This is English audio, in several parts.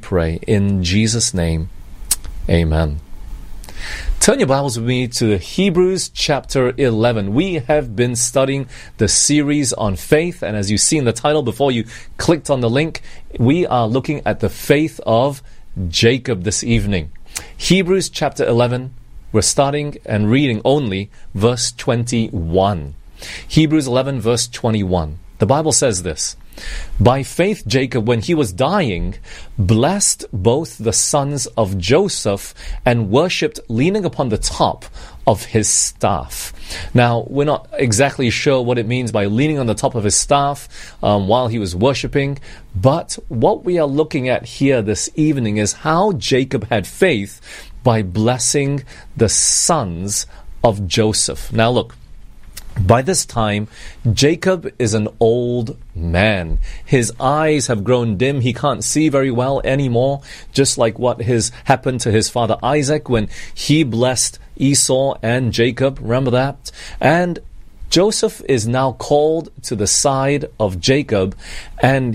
pray. In Jesus' name, amen. Turn your Bibles with me to Hebrews chapter 11. We have been studying the series on faith, and as you see in the title before you clicked on the link, we are looking at the faith of Jacob this evening. Hebrews chapter 11, we're starting and reading only verse 21. Hebrews 11 verse 21. The Bible says this: "By faith Jacob, when he was dying, blessed both the sons of Joseph and worshipped leaning upon the top of his staff." Now, we're not exactly sure what it means by leaning on the top of his staff while he was worshipping, but what we are looking at here this evening is how Jacob had faith by blessing the sons of Joseph. Now look, by this time, Jacob is an old man. His eyes have grown dim. He can't see very well anymore, just like what happened to his father Isaac when he blessed Esau and Jacob. Remember that? And Joseph is now called to the side of Jacob, and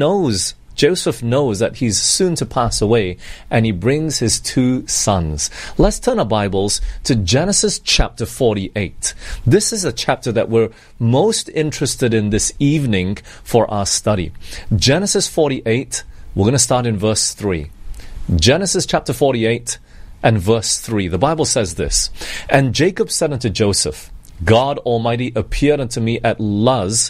Joseph knows that he's soon to pass away, and he brings his two sons. Let's turn our Bibles to Genesis chapter 48. This is a chapter that we're most interested in this evening for our study. Genesis 48, we're going to start in verse 3. Genesis chapter 48 and verse 3. The Bible says this: "And Jacob said unto Joseph, God Almighty appeared unto me at Luz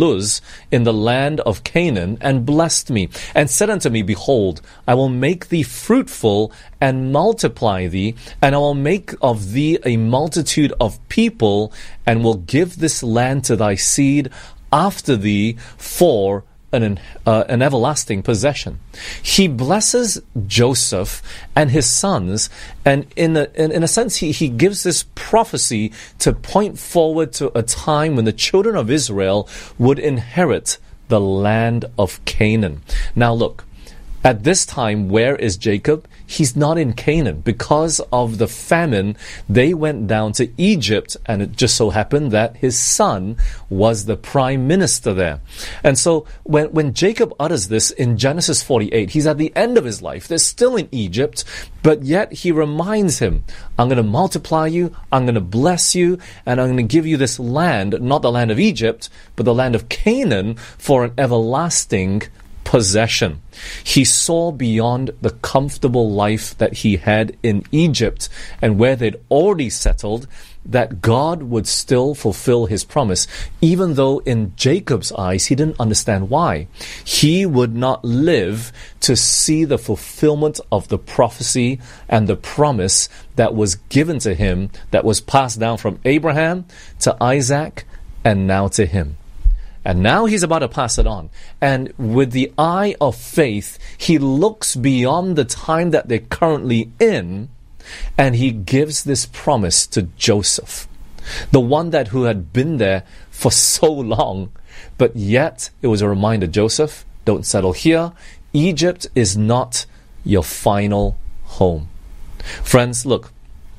in the land of Canaan, and blessed me, and said unto me, Behold, I will make thee fruitful, and multiply thee, and I will make of thee a multitude of people, and will give this land to thy seed after thee for an everlasting possession." He blesses Joseph and his sons, and in a sense he gives this prophecy to point forward to a time when the children of Israel would inherit the land of Canaan. Now look, at this time, where is Jacob? He's not in Canaan. Because of the famine, they went down to Egypt, and it just so happened that his son was the prime minister there. And so when Jacob utters this in Genesis 48, he's at the end of his life. They're still in Egypt, but yet he reminds him, I'm going to multiply you, I'm going to bless you, and I'm going to give you this land, not the land of Egypt, but the land of Canaan for an everlasting possession. He saw beyond the comfortable life that he had in Egypt and where they'd already settled, that God would still fulfill his promise, even though in Jacob's eyes he didn't understand why. He would not live to see the fulfillment of the prophecy and the promise that was given to him, that was passed down from Abraham to Isaac and now to him. And now he's about to pass it on. And with the eye of faith, he looks beyond the time that they're currently in, and he gives this promise to Joseph, the one who had been there for so long. But yet, it was a reminder, Joseph, don't settle here. Egypt is not your final home. Friends, look,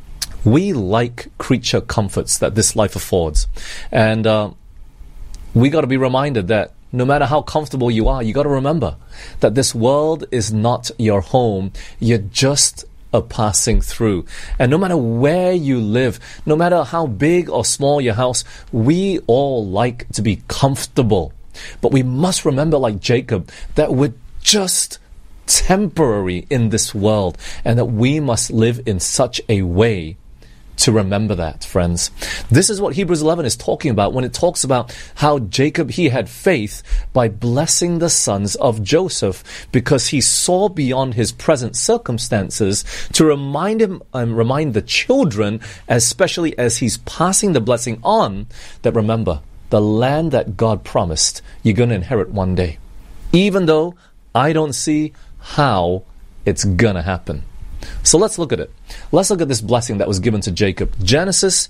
we like creature comforts that this life affords. And we got to be reminded that no matter how comfortable you are, you got to remember that this world is not your home. You're just a passing through. And no matter where you live, no matter how big or small your house, we all like to be comfortable. But we must remember, like Jacob, that we're just temporary in this world, and that we must live in such a way to remember that, friends. This is what Hebrews 11 is talking about when it talks about how Jacob, he had faith by blessing the sons of Joseph, because he saw beyond his present circumstances to remind him and remind the children, especially as he's passing the blessing on, that remember, the land that God promised, you're going to inherit one day. Even though I don't see how it's going to happen. So let's look at it. Let's look at this blessing that was given to Jacob. Genesis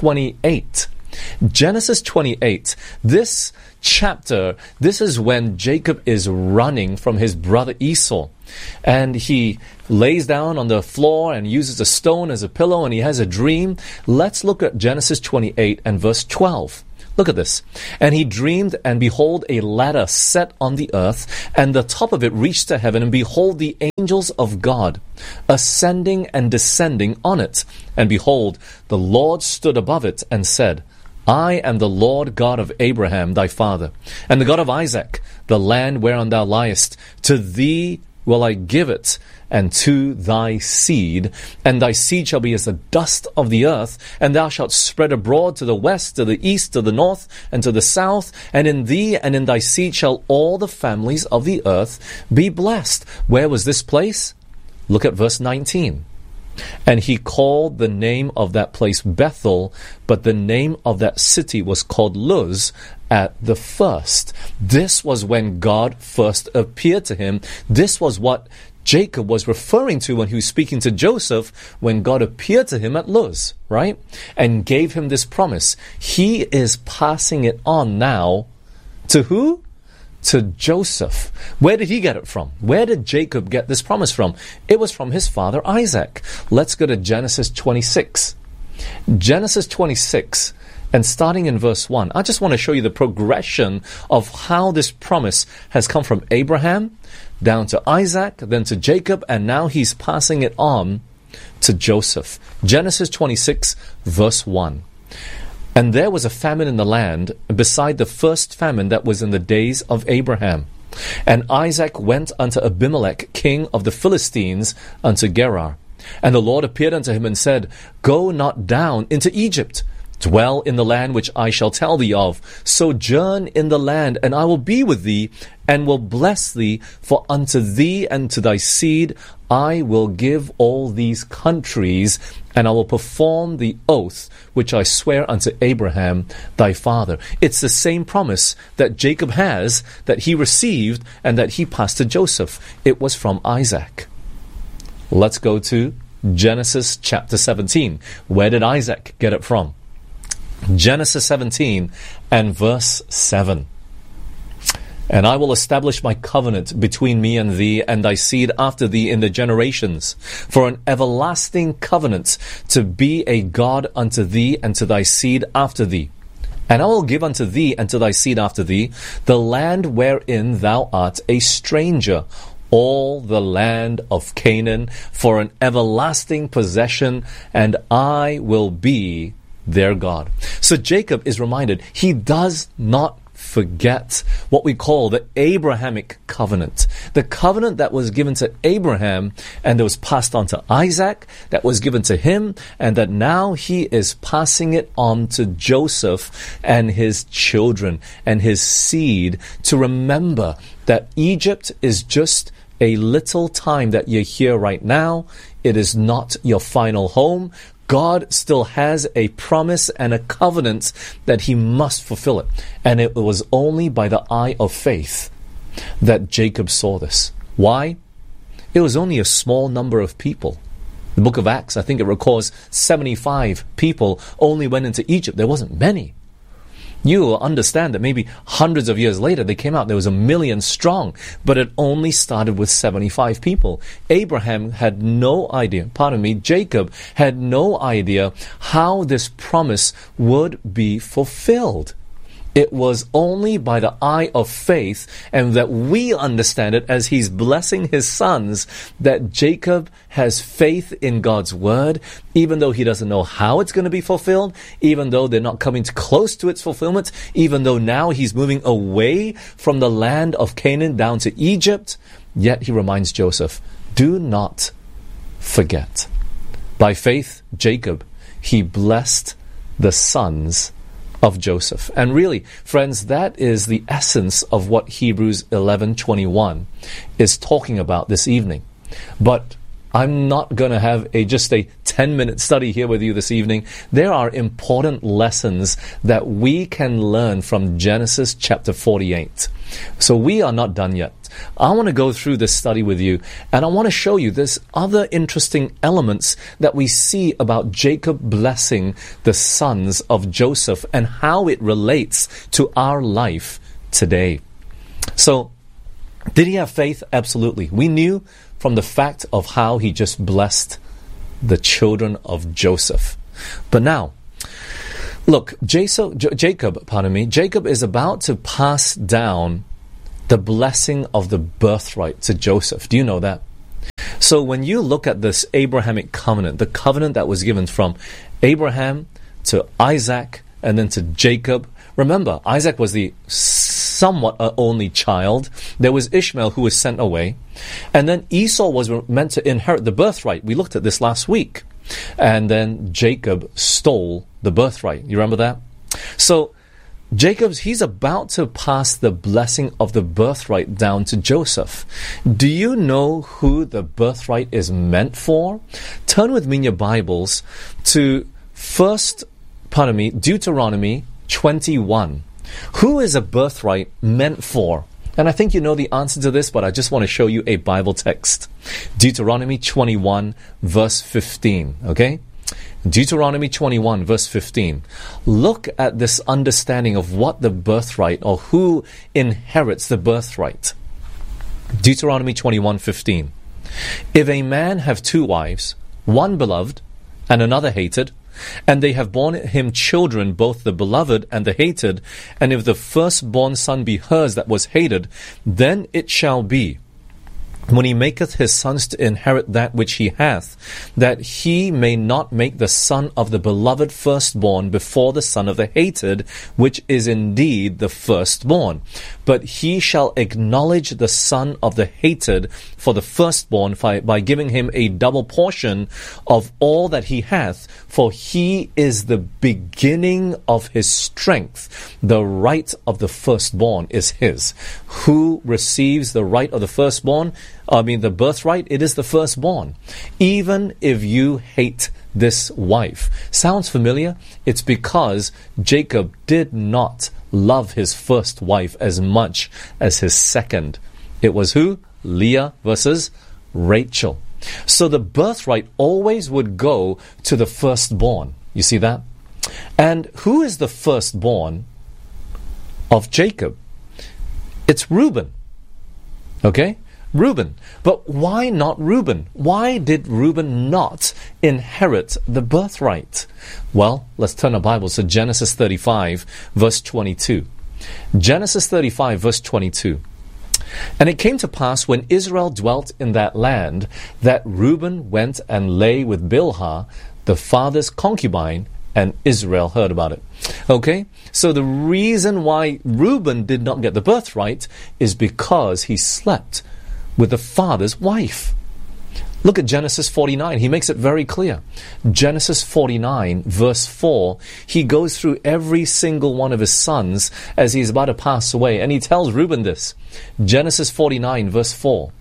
28. Genesis 28. This chapter, this is when Jacob is running from his brother Esau. And he lays down on the floor and uses a stone as a pillow, and he has a dream. Let's look at Genesis 28 and verse 12. Look at this. And he dreamed, and behold, a ladder set on the earth, and the top of it reached to heaven, and behold, the angels of God, ascending and descending on it. And behold, the Lord stood above it and said, I am the Lord God of Abraham thy father, and the God of Isaac. The land whereon thou liest, to thee will I give it, and to thy seed. And thy seed shall be as the dust of the earth, and thou shalt spread abroad to the west, to the east, to the north, and to the south. And in thee and in thy seed shall all the families of the earth be blessed. Where was this place? Look at verse 19. And he called the name of that place Bethel, but the name of that city was called Luz at the first. This was when God first appeared to him. This was what Jacob was referring to when he was speaking to Joseph, when God appeared to him at Luz, right? And gave him this promise. He is passing it on now to who? To Joseph. Where did he get it from? Where did Jacob get this promise from? It was from his father Isaac. Let's go to Genesis 26. Genesis 26, and starting in verse 1. I just want to show you the progression of how this promise has come from Abraham down to Isaac, then to Jacob, and now he's passing it on to Joseph. Genesis 26, verse 1. And there was a famine in the land, beside the first famine that was in the days of Abraham. And Isaac went unto Abimelech, king of the Philistines, unto Gerar. And the Lord appeared unto him and said, Go not down into Egypt. Dwell in the land which I shall tell thee of. Sojourn in the land, and I will be with thee, and will bless thee. For unto thee and to thy seed I will give all these countries, and I will perform the oath which I swear unto Abraham thy father. It's the same promise that Jacob has, that he received, and that he passed to Joseph. It was from Isaac. Let's go to Genesis chapter 17. Where did Isaac get it from? Genesis 17 and verse 7. And I will establish my covenant between me and thee and thy seed after thee in the generations, for an everlasting covenant, to be a God unto thee and to thy seed after thee. And I will give unto thee and to thy seed after thee the land wherein thou art a stranger, all the land of Canaan, for an everlasting possession, and I will be their God. So Jacob is reminded he does not forget what we call the Abrahamic covenant. The covenant that was given to Abraham and that was passed on to Isaac, that was given to him, and that now he is passing it on to Joseph and his children and his seed, to remember that Egypt is just a little time that you're here right now. It is not your final home. God still has a promise and a covenant that he must fulfill it. And it was only by the eye of faith that Jacob saw this. Why? It was only a small number of people. The book of Acts, I think it records 75 people only went into Egypt. There wasn't many. You will understand that maybe hundreds of years later they came out, there was 1 million strong, but it only started with 75 people. Abraham had no idea, Jacob had no idea how this promise would be fulfilled. It was only by the eye of faith, and that we understand it as he's blessing his sons, that Jacob has faith in God's word, even though he doesn't know how it's going to be fulfilled, even though they're not coming close to its fulfillment, even though now he's moving away from the land of Canaan down to Egypt. Yet he reminds Joseph, do not forget. By faith, Jacob, he blessed the sons of Joseph. And really, friends, that is the essence of what Hebrews 11:21 is talking about this evening. But I'm not going to have just a 10-minute study here with you this evening. There are important lessons that we can learn from Genesis chapter 48. So we are not done yet. I want to go through this study with you, and I want to show you this other interesting elements that we see about Jacob blessing the sons of Joseph and how it relates to our life today. So, did he have faith? Absolutely. We knew from the fact of how he just blessed the children of Joseph. But now, look, Jacob is about to pass down the blessing of the birthright to Joseph. Do you know that? So when you look at this Abrahamic covenant, the covenant that was given from Abraham to Isaac and then to Jacob, remember, Isaac was the somewhat only child. There was Ishmael who was sent away. And then Esau was meant to inherit the birthright. We looked at this last week. And then Jacob stole the birthright. You remember that? So he's about to pass the blessing of the birthright down to Joseph. Do you know who the birthright is meant for? Turn with me in your Bibles to Deuteronomy 21. Who is a birthright meant for? And I think you know the answer to this, but I just want to show you a Bible text. Deuteronomy 21, verse 15. Okay? Deuteronomy 21, verse 15. Look at this understanding of what the birthright, or who inherits the birthright. Deuteronomy 21, 15. If a man have two wives, one beloved and another hated, and they have borne him children, both the beloved and the hated, and if the firstborn son be hers that was hated, then it shall be, when he maketh his sons to inherit that which he hath, that he may not make the son of the beloved firstborn before the son of the hated, which is indeed the firstborn. But he shall acknowledge the son of the hated for the firstborn by giving him a double portion of all that he hath, for he is the beginning of his strength. The right of the firstborn is his. Who receives the right of the firstborn? The birthright, it is the firstborn. Even if you hate this wife. Sounds familiar? It's because Jacob did not love his first wife as much as his second. It was who? Leah versus Rachel. So the birthright always would go to the firstborn. You see that? And who is the firstborn of Jacob? It's Reuben. Okay? Reuben. But why not Reuben? Why did Reuben not inherit the birthright? Well, let's turn our Bibles to Genesis 35, verse 22. Genesis 35, verse 22. And it came to pass, when Israel dwelt in that land, that Reuben went and lay with Bilhah, the father's concubine, and Israel heard about it. Okay? So the reason why Reuben did not get the birthright is because he slept with the father's wife. Look at Genesis 49. He makes it very clear. Genesis 49, verse 4, he goes through every single one of his sons as he's about to pass away, and he tells Reuben this. Genesis 49, verse 4.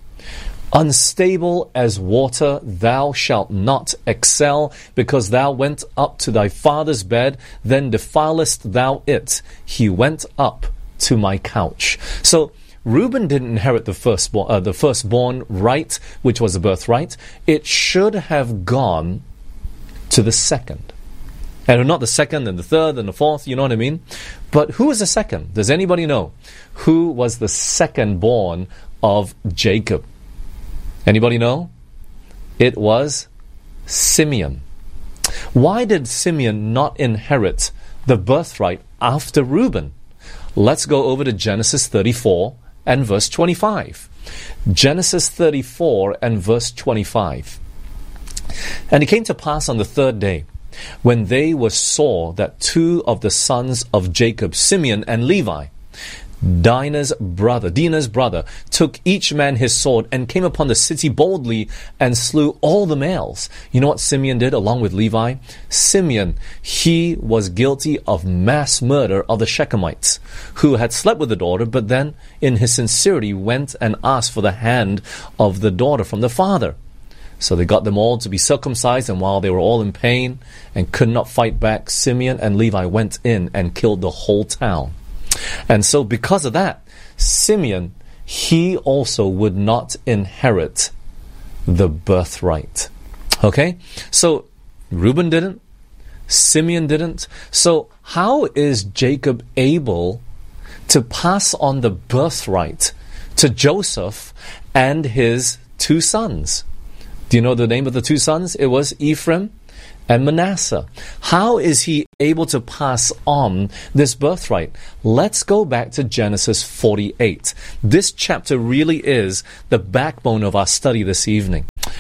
Unstable as water thou shalt not excel, because thou went up to thy father's bed, then defilest thou it. He went up to my couch. So Reuben didn't inherit the firstborn right, which was the birthright. It should have gone to the second. And not the second and the third and the fourth, you know what I mean? But who was the second? Does anybody know? Who was the second born of Jacob? Anybody know? It was Simeon. Why did Simeon not inherit the birthright after Reuben? Let's go over to Genesis 34 and verse 25. Genesis 34 and verse 25. And it came to pass on the third day, when they saw that two of the sons of Jacob, Simeon and Levi, Dinah's brother, took each man his sword and came upon the city boldly and slew all the males. You know what Simeon did along with Levi? Simeon, he was guilty of mass murder of the Shechemites, who had slept with the daughter, but then in his sincerity went and asked for the hand of the daughter from the father. So they got them all to be circumcised, and while they were all in pain and could not fight back, Simeon and Levi went in and killed the whole town. And so because of that, Simeon, he also would not inherit the birthright. Okay? So Reuben didn't. Simeon didn't. So how is Jacob able to pass on the birthright to Joseph and his two sons? Do you know the name of the two sons? It was Ephraim and Manasseh. How is he able to pass on this birthright? Let's go back to Genesis 48. This chapter really is the backbone of our study this evening.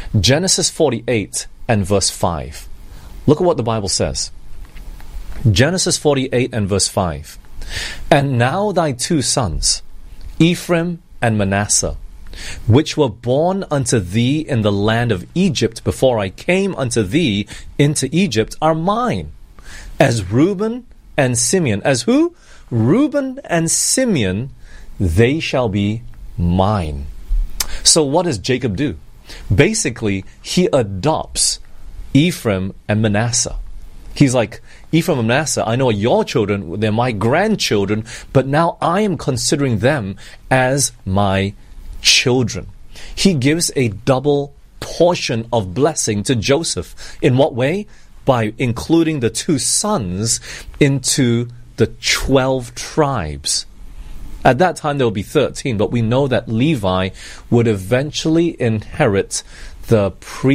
Genesis 48 and verse 5. Look at what the Bible says. Genesis 48 and verse 5. And now thy two sons, Ephraim and Manasseh, which were born unto thee in the land of Egypt before I came unto thee into Egypt, are mine, as Reuben and Simeon. As who? Reuben and Simeon, they shall be mine. So what does Jacob do? Basically, he adopts Ephraim and Manasseh. He's like, Ephraim and Manasseh, I know are your children, they're my grandchildren, but now I am considering them as my children. He gives a double portion of blessing to Joseph. In what way? By including the two sons into the 12 tribes. At that time there will be 13, but we know that Levi would eventually inherit the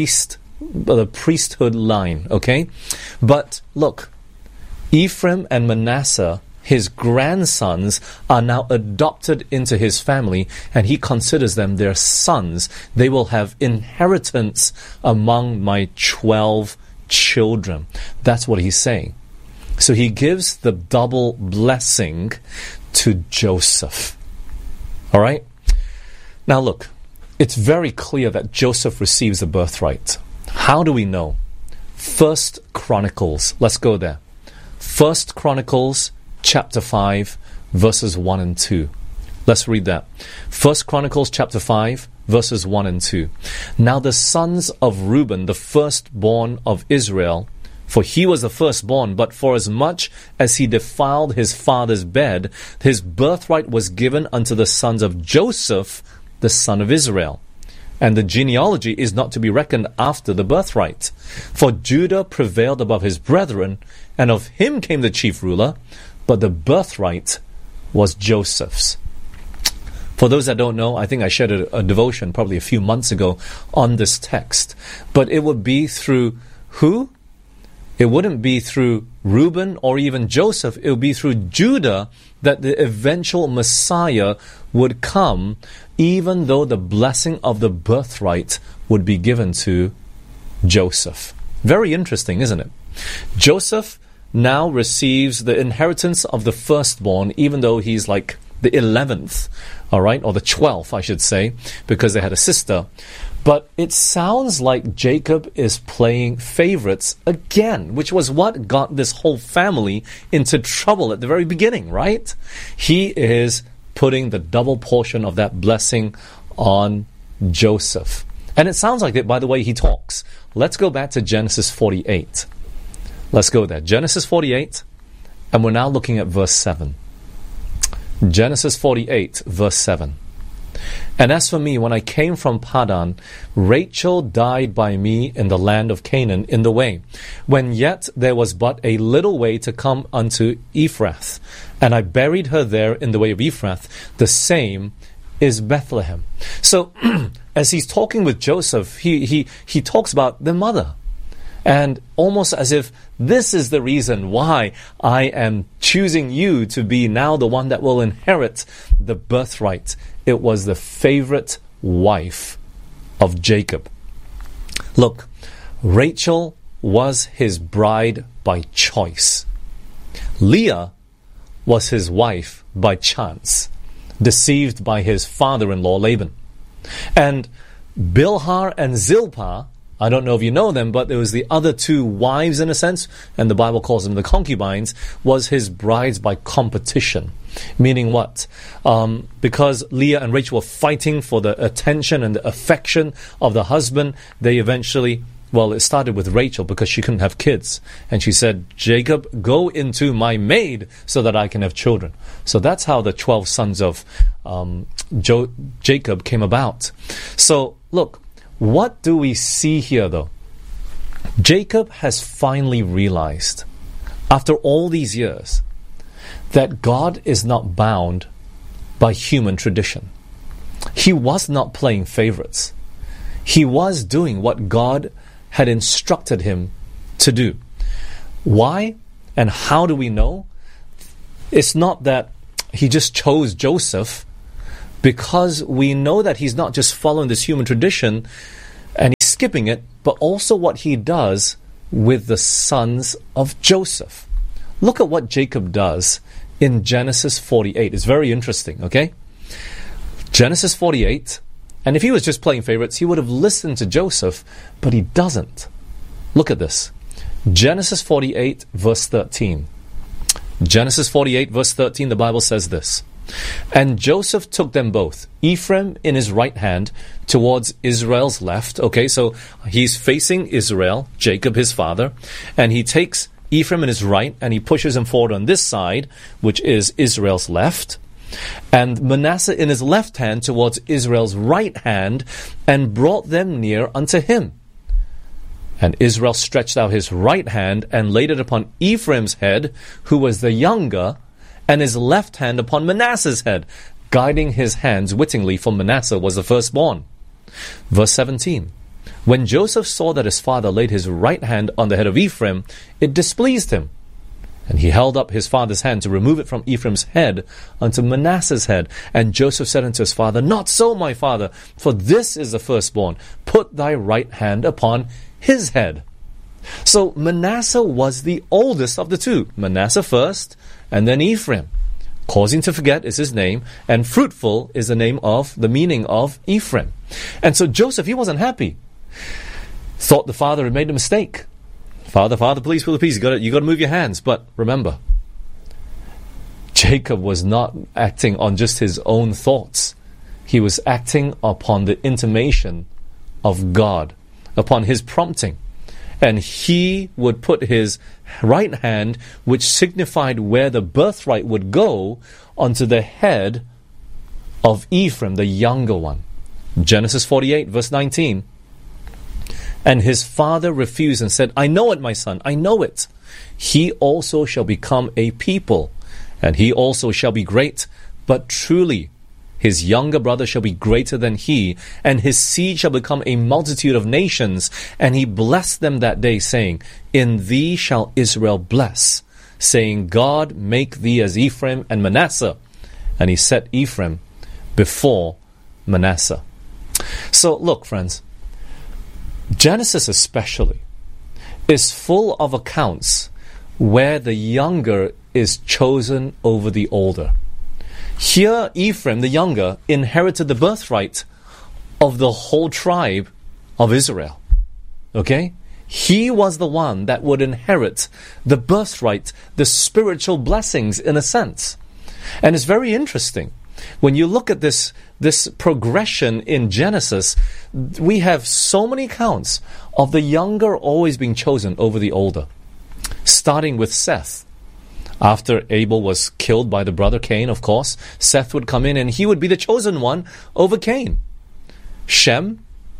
priesthood line, okay? But look, Ephraim and Manasseh, his grandsons, are now adopted into his family, and he considers them their sons. They will have inheritance among my 12 children. That's what he's saying. So he gives the double blessing to Joseph. All right? Now look, it's very clear that Joseph receives the birthright. How do we know? 1 Chronicles. Let's go there. 1 Chronicles chapter 5, verses 1 and 2. Let's read that. 1 Chronicles chapter 5, verses 1 and 2. Now the sons of Reuben, the firstborn of Israel, for he was the firstborn, but for as much as he defiled his father's bed, his birthright was given unto the sons of Joseph, the son of Israel. And the genealogy is not to be reckoned after the birthright. For Judah prevailed above his brethren, and of him came the chief ruler, but the birthright was Joseph's. For those that don't know, I think I shared a devotion probably a few months ago on this text. But it would be through who? It wouldn't be through Reuben or even Joseph. It would be through Judah that the eventual Messiah would come, even though the blessing of the birthright would be given to Joseph. Very interesting, isn't it? Joseph now receives the inheritance of the firstborn, even though he's like the 11th, all right, or the 12th, I should say, because they had a sister. But it sounds like Jacob is playing favorites again, which was what got this whole family into trouble at the very beginning, right? He is putting the double portion of that blessing on Joseph. And it sounds like it by the way he talks. Let's go back to Genesis 48. Let's go there. Genesis 48, and we're now looking at verse 7. Genesis 48, verse 7. And as for me, when I came from Padan, Rachel died by me in the land of Canaan in the way, when yet there was but a little way to come unto Ephrath. And I buried her there in the way of Ephrath. The same is Bethlehem. So, as he's talking with Joseph, he talks about the mother. And almost as if this is the reason why I am choosing you to be now the one that will inherit the birthright. It was the favorite wife of Jacob. Look, Rachel was his bride by choice. Leah was his wife by chance, deceived by his father-in-law Laban. And Bilhah and Zilpah, I don't know if you know them, but there was the other two wives in a sense, and the Bible calls them the concubines, was his brides by competition. Meaning what? Because Leah and Rachel were fighting for the attention and the affection of the husband, they eventually, well, it started with Rachel because she couldn't have kids. And she said, Jacob, go into my maid so that I can have children. So that's how the 12 sons of Jacob came about. So, look, what do we see here though? Jacob has finally realized, after all these years, that God is not bound by human tradition. He was not playing favorites. He was doing what God had instructed him to do. Why and how do we know? It's not that he just chose Joseph, because we know that he's not just following this human tradition and he's skipping it, but also what he does with the sons of Joseph. Look at what Jacob does in Genesis 48. It's very interesting, okay? Genesis 48, and if he was just playing favorites, he would have listened to Joseph, but he doesn't. Look at this. Genesis 48, verse 13. Genesis 48, verse 13, the Bible says this. And Joseph took them both, Ephraim in his right hand, towards Israel's left. Okay, so he's facing Israel, Jacob his father, and he takes Ephraim in his right, and he pushes him forward on this side, which is Israel's left. And Manasseh in his left hand towards Israel's right hand, and brought them near unto him. And Israel stretched out his right hand, and laid it upon Ephraim's head, who was the younger, and his left hand upon Manasseh's head, guiding his hands wittingly, for Manasseh was the firstborn. Verse 17. When Joseph saw that his father laid his right hand on the head of Ephraim, it displeased him. And he held up his father's hand to remove it from Ephraim's head unto Manasseh's head. And Joseph said unto his father, Not so, my father, for this is the firstborn. Put thy right hand upon his head. So Manasseh was the oldest of the two. Manasseh first, and then Ephraim. Causing to forget is his name, and fruitful is the name of, the meaning of Ephraim. And so Joseph, he wasn't happy. Thought the father had made a mistake. Father, please, you got to move your hands. But remember, Jacob was not acting on just his own thoughts. He was acting upon the intimation of God, upon his prompting. And he would put his right hand, which signified where the birthright would go, onto the head of Ephraim, the younger one. Genesis 48, verse 19. And his father refused and said, I know it, my son, I know it. He also shall become a people, and he also shall be great. But truly, his younger brother shall be greater than he, and his seed shall become a multitude of nations. And he blessed them that day, saying, In thee shall Israel bless, saying, God make thee as Ephraim and Manasseh. And he set Ephraim before Manasseh. So look, friends, Genesis especially is full of accounts where the younger is chosen over the older. Here, Ephraim, the younger, inherited the birthright of the whole tribe of Israel. Okay? He was the one that would inherit the birthright, the spiritual blessings, in a sense. And it's very interesting. When you look at this progression in Genesis, we have so many accounts of the younger always being chosen over the older. Starting with Seth. After Abel was killed by the brother Cain, of course, Seth would come in and he would be the chosen one over Cain. Shem,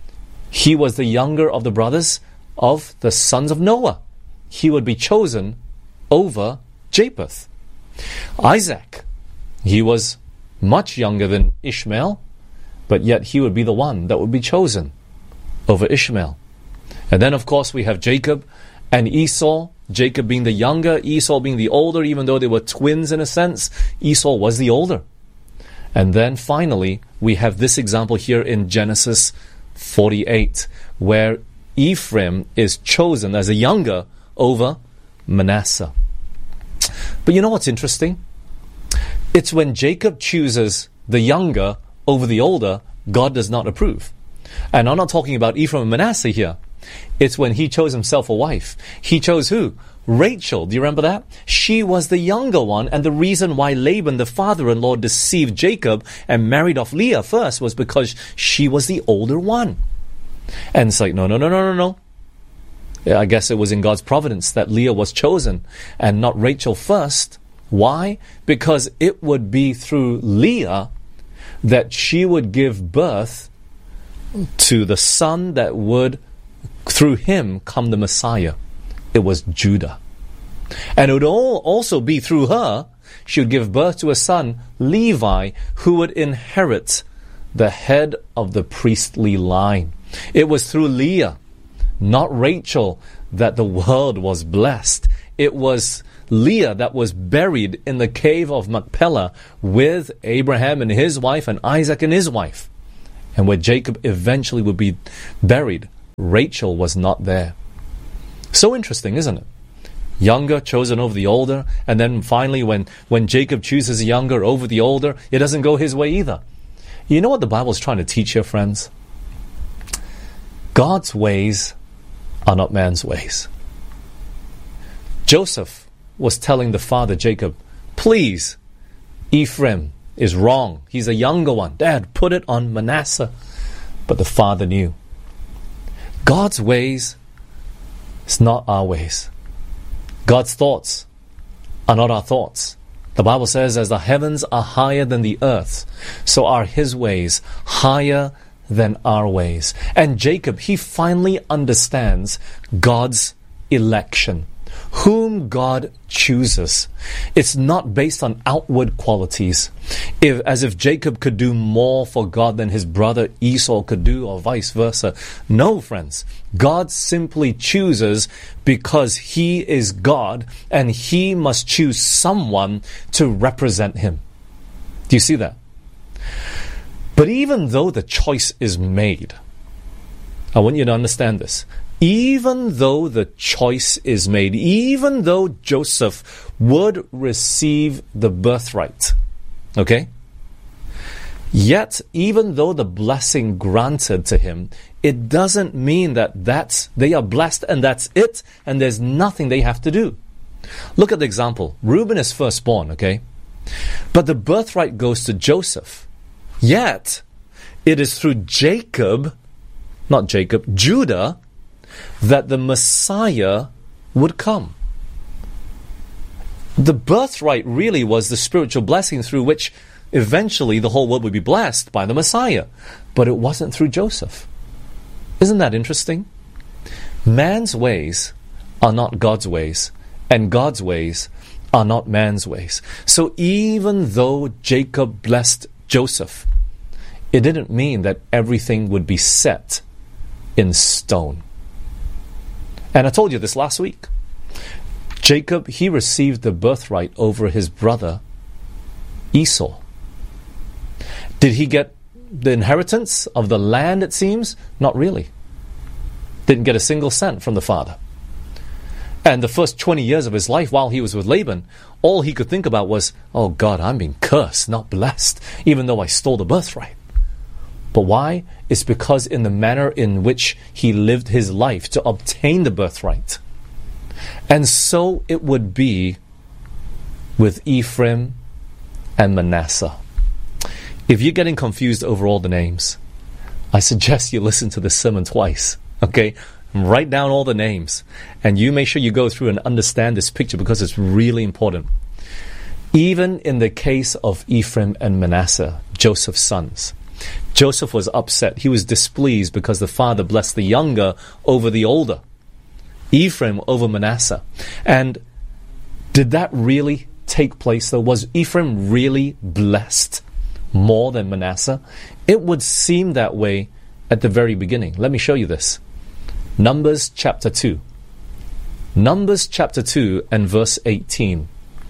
he was the younger of the brothers of the sons of Noah. He would be chosen over Japheth. Isaac, he was much younger than Ishmael, but yet he would be the one that would be chosen over Ishmael. And then, of course, we have Jacob and Esau. Jacob being the younger, Esau being the older, even though they were twins in a sense. Esau was the older. And then finally, we have this example here in Genesis 48, where Ephraim is chosen as a younger over Manasseh. But you know what's interesting? It's when Jacob chooses the younger over the older, God does not approve. And I'm not talking about Ephraim and Manasseh here. It's when he chose himself a wife. He chose who? Rachel. Do you remember that? She was the younger one, and the reason why Laban, the father-in-law, deceived Jacob and married off Leah first was because she was the older one. And it's like, no. Yeah, I guess it was in God's providence that Leah was chosen and not Rachel first. Why? Because it would be through Leah that she would give birth to the son that would, through him, come the Messiah. It was Judah. And it would also be through her, she would give birth to a son, Levi, who would inherit the head of the priestly line. It was through Leah, not Rachel, that the world was blessed. It was Leah that was buried in the cave of Machpelah with Abraham and his wife and Isaac and his wife. And where Jacob eventually would be buried Rachel was not there. So interesting, isn't it? Younger chosen over the older, and then finally when Jacob chooses the younger over the older, it doesn't go his way either. You know what the Bible is trying to teach you, friends? God's ways are not man's ways. Joseph was telling the father Jacob, please, Ephraim is wrong. He's a younger one. Dad, put it on Manasseh. But the father knew. God's ways is not our ways. God's thoughts are not our thoughts. The Bible says, as the heavens are higher than the earth, so are His ways higher than our ways. And Jacob, he finally understands God's election. Whom God chooses. It's not based on outward qualities. As if Jacob could do more for God than his brother Esau could do, or vice versa. No, friends. God simply chooses because He is God, and He must choose someone to represent Him. Do you see that? But even though the choice is made, I want you to understand this. Even though the choice is made, even though Joseph would receive the birthright, okay? Yet, even though the blessing granted to him, it doesn't mean that they are blessed and that's it, and there's nothing they have to do. Look at the example. Reuben is firstborn, okay? But the birthright goes to Joseph. Yet, it is through Judah, that the Messiah would come. The birthright really was the spiritual blessing through which eventually the whole world would be blessed by the Messiah. But it wasn't through Joseph. Isn't that interesting? Man's ways are not God's ways, and God's ways are not man's ways. So even though Jacob blessed Joseph, it didn't mean that everything would be set in stone. And I told you this last week. Jacob, he received the birthright over his brother Esau. Did he get the inheritance of the land, it seems? Not really. Didn't get a single cent from the father. And the first 20 years of his life while he was with Laban, all he could think about was, oh God, I'm being cursed, not blessed, even though I stole the birthright. But why? It's because in the manner in which he lived his life to obtain the birthright. And so it would be with Ephraim and Manasseh. If you're getting confused over all the names, I suggest you listen to this sermon twice, okay? Write down all the names, and you make sure you go through and understand this picture because it's really important. Even in the case of Ephraim and Manasseh, Joseph's sons, Joseph was upset. He was displeased because the father blessed the younger over the older. Ephraim over Manasseh. And did that really take place though? Was Ephraim really blessed more than Manasseh? It would seem that way at the very beginning. Let me show you this. Numbers chapter 2. Numbers chapter 2 and verse 18.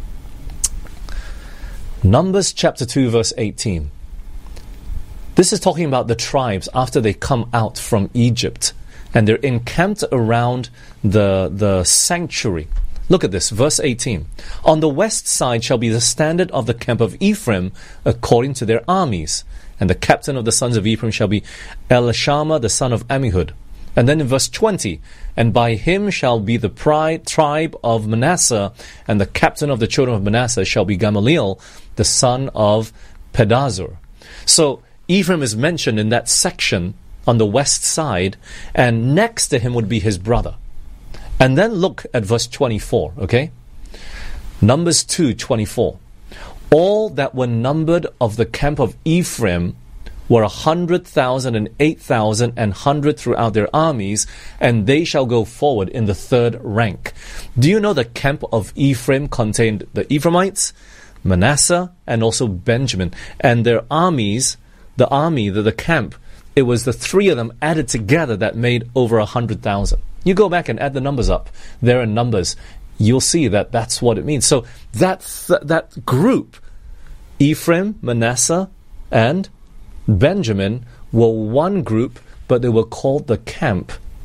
Numbers chapter 2 verse 18. This is talking about the tribes after they come out from Egypt and they're encamped around the sanctuary. Look at this, verse 18. On the west side shall be the standard of the camp of Ephraim according to their armies. And the captain of the sons of Ephraim shall be Elishama the son of Ammihud. And then in verse 20, and by him shall be the tribe of Manasseh, and the captain of the children of Manasseh shall be Gamaliel the son of Pedazur. So Ephraim is mentioned in that section on the west side, and next to him would be his brother. And then look at verse 24, okay? Numbers 2:24. All that were numbered of the camp of Ephraim were 100,000 and 8,000 and 100 throughout their armies, and they shall go forward in the third rank. Do you know the camp of Ephraim contained the Ephraimites, Manasseh, and also Benjamin, and their armies? The camp, it was the three of them added together that made over 100,000. You go back and add the numbers up there in Numbers, you'll see that that's what it means. So that group, Ephraim, Manasseh, and Benjamin, were one group, but they were called the camp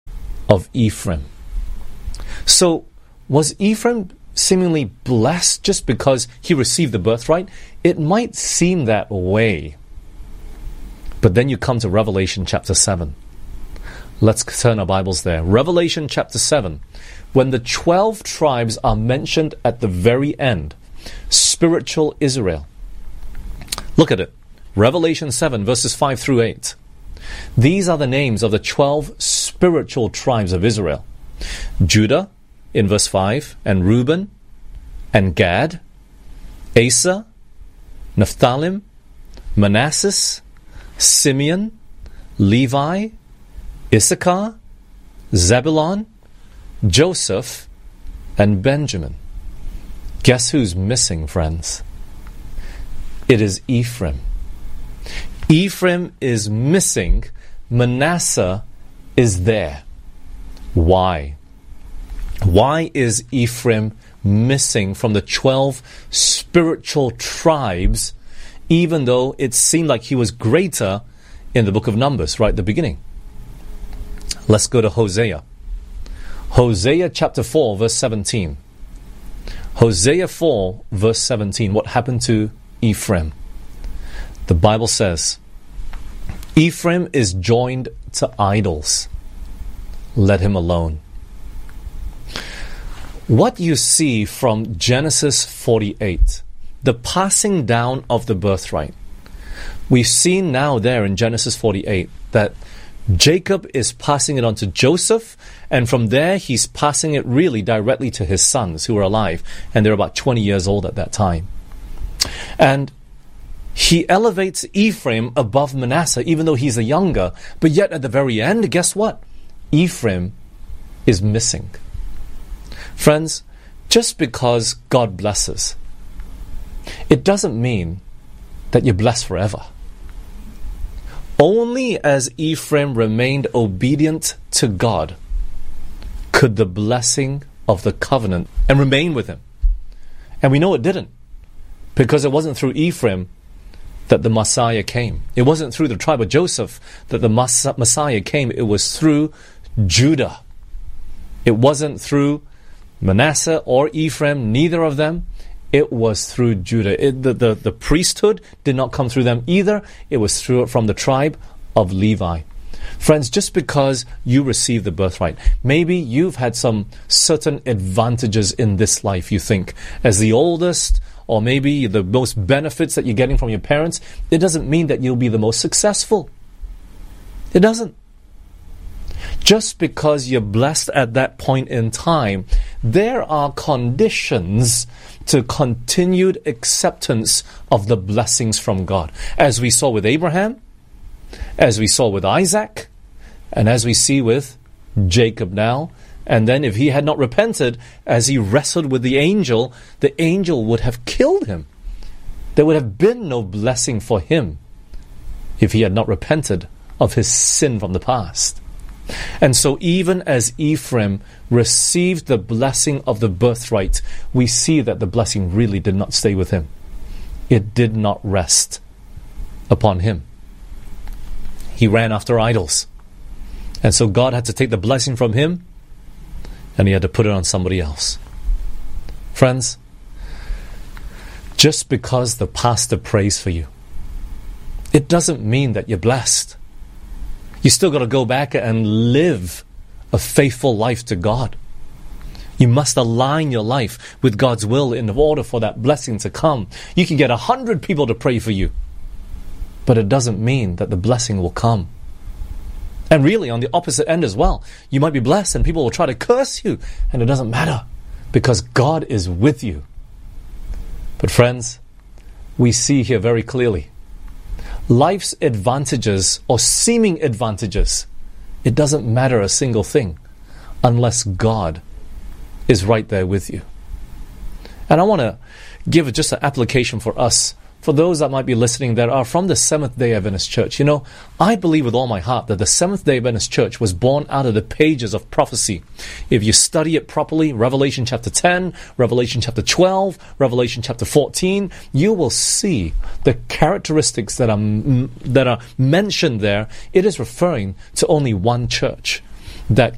of Ephraim. So, was Ephraim seemingly blessed just because he received the birthright? It might seem that way. But then you come to Revelation chapter 7. Let's turn our Bibles there. Revelation chapter 7. When the 12 tribes are mentioned at the very end, spiritual Israel. Look at it. Revelation 7 verses 5 through 8. These are the names of the 12 spiritual tribes of Israel. Judah, in verse 5, and Reuben, and Gad, Asa, Naphtali, Manasseh, Simeon, Levi, Issachar, Zebulun, Joseph, and Benjamin. Guess who's missing, friends? It is Ephraim. Ephraim is missing. Manasseh is there. Why? Why is Ephraim missing from the 12 spiritual tribes, even though it seemed like he was greater in the book of Numbers, right at the beginning? Let's go to Hosea. Hosea chapter 4, verse 17. Hosea 4, verse 17. What happened to Ephraim? The Bible says, Ephraim is joined to idols. Let him alone. What you see from Genesis 48, the passing down of the birthright. We've seen now there in Genesis 48 that Jacob is passing it on to Joseph, and from there he's passing it really directly to his sons who are alive, and they're about 20 years old at that time. And he elevates Ephraim above Manasseh, even though he's the younger, but yet at the very end, guess what? Ephraim is missing. Friends, just because God blesses, it doesn't mean that you're blessed forever. Only as Ephraim remained obedient to God could the blessing of the covenant and remain with him. And we know it didn't, because it wasn't through Ephraim that the Messiah came. It wasn't through the tribe of Joseph that the Messiah came. It was through Judah. It wasn't through Manasseh or Ephraim, neither of them. It was through Judah. The priesthood did not come through them either. It was from the tribe of Levi. Friends, just because you received the birthright, maybe you've had some certain advantages in this life, you think, as the oldest, or maybe the most benefits that you're getting from your parents, it doesn't mean that you'll be the most successful. It doesn't. Just because you're blessed at that point in time, there are conditions to continued acceptance of the blessings from God. As we saw with Abraham, as we saw with Isaac, and as we see with Jacob now. And then if he had not repented, as he wrestled with the angel would have killed him. There would have been no blessing for him if he had not repented of his sin from the past. And so even as Ephraim received the blessing of the birthright, we see that the blessing really did not stay with him. It did not rest upon him. He ran after idols. And so God had to take the blessing from him, and he had to put it on somebody else. Friends, just because the pastor prays for you, it doesn't mean that you're blessed. You still got to go back and live a faithful life to God. You must align your life with God's will in order for that blessing to come. You can get 100 people to pray for you, but it doesn't mean that the blessing will come. And really, on the opposite end as well, you might be blessed and people will try to curse you, and it doesn't matter because God is with you. But friends, we see here very clearly, life's advantages or seeming advantages, it doesn't matter a single thing unless God is right there with you. And I want to give just an application for us, for those that might be listening that are from the Seventh-day Adventist Church. You know, I believe with all my heart that the Seventh-day Adventist Church was born out of the pages of prophecy. If you study it properly, Revelation chapter 10, Revelation chapter 12, Revelation chapter 14, you will see the characteristics that are mentioned there. It is referring to only one church that